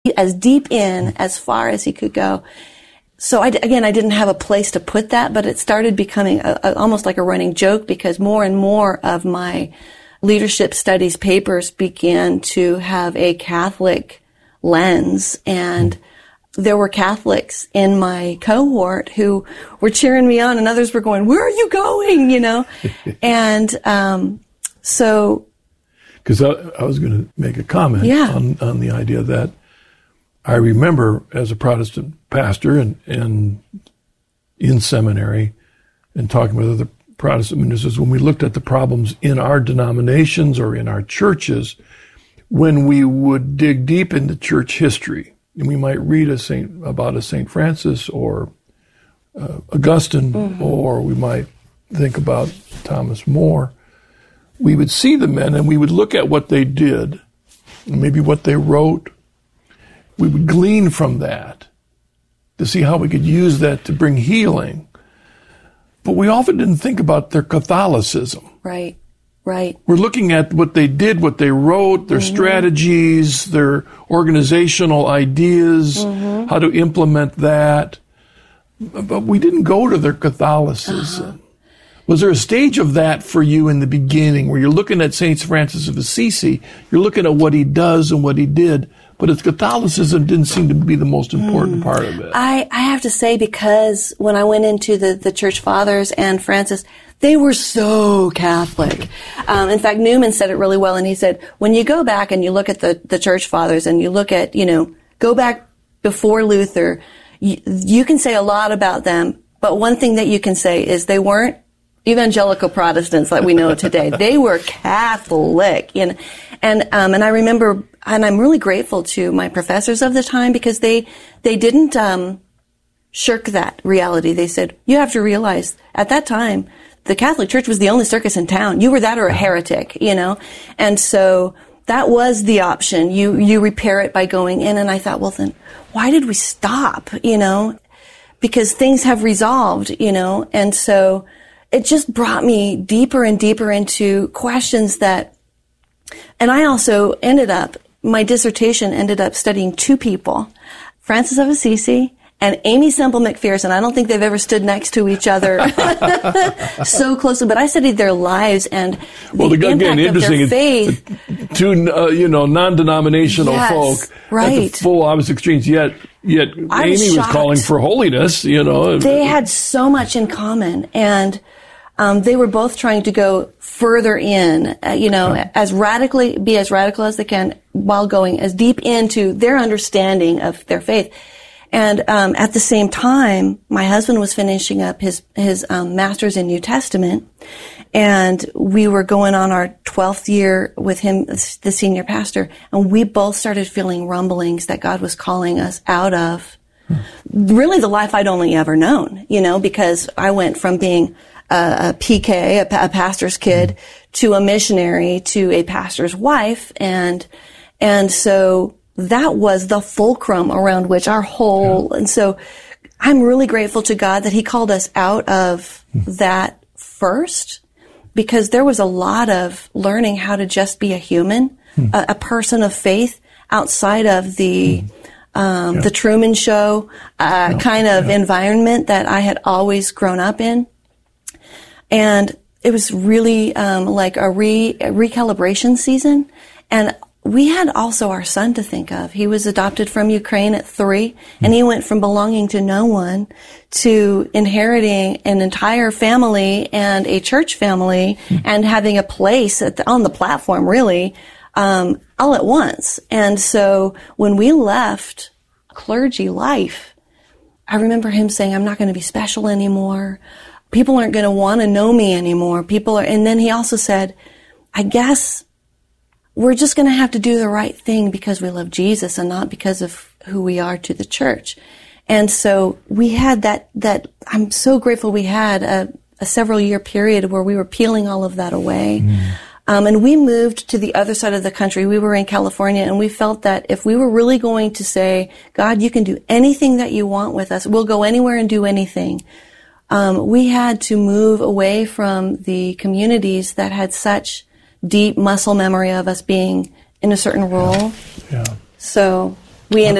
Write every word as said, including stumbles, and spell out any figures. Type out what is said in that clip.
as deep in, as far as he could go. So I, again, I didn't have a place to put that, but it started becoming a, a, almost like a running joke, because more and more of my leadership studies papers began to have a Catholic lens, and there were Catholics in my cohort who were cheering me on, and others were going, "Where are you going?" You know, and um, so. Because I, I was going to make a comment yeah. on, on the idea that I remember as a Protestant pastor and, and in seminary and talking with other Protestant ministers, when we looked at the problems in our denominations or in our churches, when we would dig deep into church history, and we might read a saint about a Saint Francis or uh, Augustine, mm-hmm. or we might think about Thomas More, we would see the men and we would look at what they did, and maybe what they wrote. We would glean from that to see how we could use that to bring healing. But we often didn't think about their Catholicism. Right, right. We're looking at what they did, what they wrote, their mm-hmm. strategies, their organizational ideas, mm-hmm. how to implement that. But we didn't go to their Catholicism. Uh-huh. Was there a stage of that for you in the beginning where you're looking at Saint Francis of Assisi, you're looking at what he does and what he did, but his Catholicism didn't seem to be the most important mm. part of it? I, I have to say, because when I went into the, the Church Fathers and Francis, they were so Catholic. Um, in fact, Newman said it really well, and he said, when you go back and you look at the, the Church Fathers and you look at, you know, go back before Luther, you, you can say a lot about them, but one thing that you can say is they weren't evangelical Protestants like we know today. They were Catholic, you know, and um, and I remember, and I'm really grateful to my professors of the time, because they they didn't um, shirk that reality. They said, you have to realize at that time the Catholic Church was the only circus in town. You were that or a heretic, you know, and so that was the option. You you repair it by going in, and I thought, well then, why did we stop? You know, because things have resolved, you know, and so. It just brought me deeper and deeper into questions that, and I also ended up, my dissertation ended up studying two people, Francis of Assisi and Aimee Semple McPherson. I don't think they've ever stood next to each other so closely, but I studied their lives and the well, the, impact again, of their faith. Two, uh, you know, non-denominational yes, folk right. at the full opposite extremes, yet Yet I'm Amy shocked. was calling for holiness, you know. They had so much in common, and um, they were both trying to go further in, uh, you know, yeah. as radically, be as radical as they can, while going as deep into their understanding of their faith. And um, at the same time, my husband was finishing up his his um, master's in New Testament, and we were going on our twelfth year with him, the senior pastor, and we both started feeling rumblings that God was calling us out of hmm. really the life I'd only ever known, you know, because I went from being a, a P K, a, a pastor's kid, hmm. to a missionary, to a pastor's wife, and and so that was the fulcrum around which our whole, yeah. and so I'm really grateful to God that He called us out of hmm. that first, because there was a lot of learning how to just be a human, hmm. a, a person of faith outside of the, hmm. um, yeah. the Truman Show, uh, yeah. kind of yeah. environment that I had always grown up in. And it was really, um, like a re, a recalibration season. And we had also our son to think of. He was adopted from Ukraine at three, and he went from belonging to no one to inheriting an entire family and a church family and having a place at the, on the platform, really, um, all at once. And so when we left clergy life, I remember him saying, I'm not going to be special anymore. People aren't going to want to know me anymore. People are, and then he also said, I guess we're just going to have to do the right thing because we love Jesus and not because of who we are to the church. And so we had that, that I'm so grateful we had a, a several year period where we were peeling all of that away. Mm. Um, and we moved to the other side of the country. We were in California, and we felt that if we were really going to say, God, you can do anything that you want with us, we'll go anywhere and do anything. Um, we had to move away from the communities that had such deep muscle memory of us being in a certain role. Yeah. So we ended